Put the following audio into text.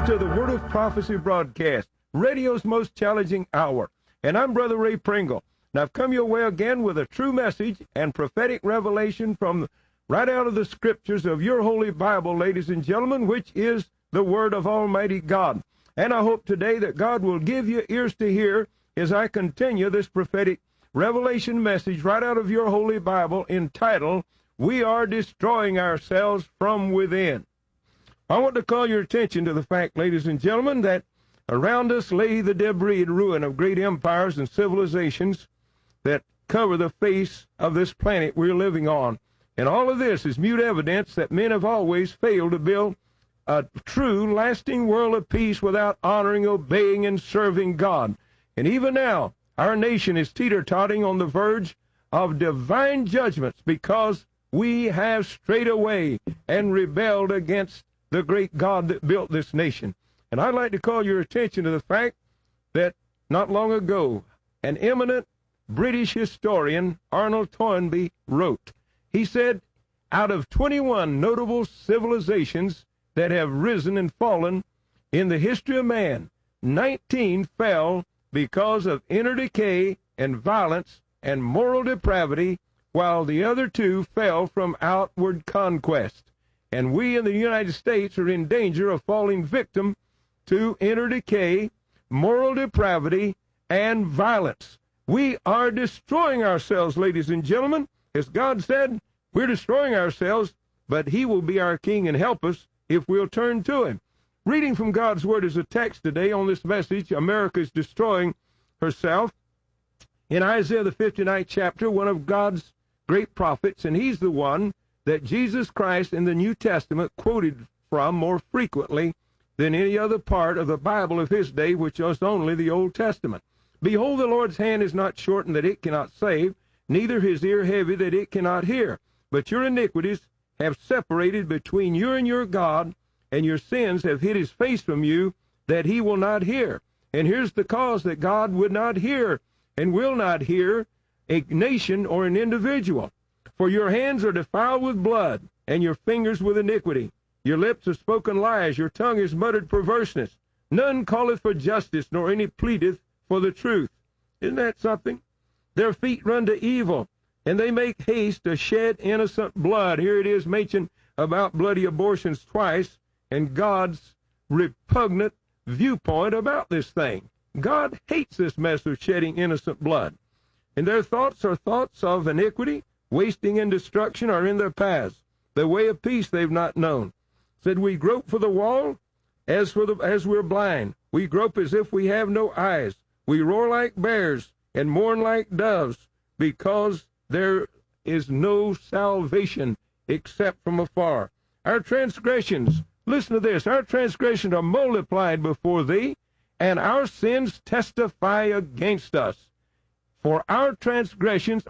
to the Word of Prophecy broadcast, radio's most challenging hour. And I'm Brother Ray Pringle. And I've come your way again with a true message and prophetic revelation from right out of the scriptures of your Holy Bible, ladies and gentlemen, which is the Word of Almighty God. And I hope today that God will give you ears to hear as I continue this prophetic revelation message right out of your Holy Bible entitled, We Are Destroying Ourselves from Within. I want to call your attention to the fact, ladies and gentlemen, that around us lay the debris and ruin of great empires and civilizations that cover the face of this planet we're living on. And all of this is mute evidence that men have always failed to build a true, lasting world of peace without honoring, obeying, and serving God. And even now, our nation is teeter-totting on the verge of divine judgments because we have strayed away and rebelled against the great God that built this nation. And I'd like to call your attention to the fact that not long ago, an eminent British historian, Arnold Toynbee, wrote, he said, out of 21 notable civilizations that have risen and fallen in the history of man, 19 fell because of inner decay and violence and moral depravity, while the other 2 fell from outward conquest. And we in the United States are in danger of falling victim to inner decay, moral depravity, and violence. We are destroying ourselves, ladies and gentlemen. As God said, we're destroying ourselves, but He will be our King and help us if we'll turn to Him. Reading from God's Word as a text today on this message, America is destroying herself. In Isaiah the 59th chapter, one of God's great prophets, and he's the one that Jesus Christ in the New Testament quoted from more frequently than any other part of the Bible of his day, which was only the Old Testament. Behold, the Lord's hand is not shortened that it cannot save, neither his ear heavy that it cannot hear. But your iniquities have separated between you and your God, and your sins have hid his face from you, that he will not hear. And here's the cause that God would not hear and will not hear a nation or an individual. For your hands are defiled with blood, and your fingers with iniquity. Your lips have spoken lies, your tongue has muttered perverseness. None calleth for justice, nor any pleadeth for the truth. Isn't that something? Their feet run to evil, and they make haste to shed innocent blood. Here it is mentioned about bloody abortions twice, and God's repugnant viewpoint about this thing. God hates this mess of shedding innocent blood. And their thoughts are thoughts of iniquity. Wasting and destruction are in their paths. The way of peace they've not known. Said we grope for the wall as we're blind. We grope as if we have no eyes. We roar like bears and mourn like doves, because there is no salvation except from afar. Our transgressions, listen to this, our transgressions are multiplied before thee, and our sins testify against us. For our transgressions